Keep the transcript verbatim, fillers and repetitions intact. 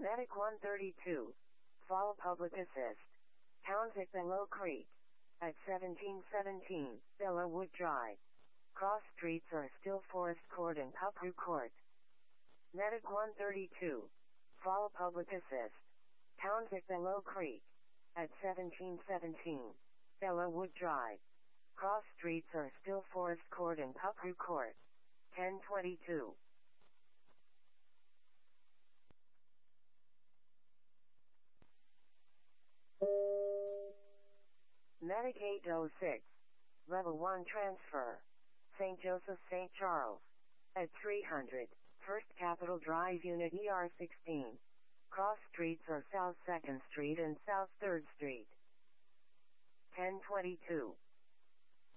Medic one thirty-two. Fall Public Assist. Townsville Bellow Creek. At seventeen seventeen, Bellowood Drive. Cross streets are still Forest Court and Puckeru Court. Medic one thirty-two. Fall Public Assist. Townsville Bellow Creek. At seventeen seventeen, Bellowood Drive. Cross streets are still Forest Court and Puckeru Court. ten twenty-two. Medic eight oh six. Level one transfer. Saint Joseph Saint Charles. At three hundred, First Capitol Drive Unit E R sixteen. Cross streets are South second Street and South third Street. ten twenty-two.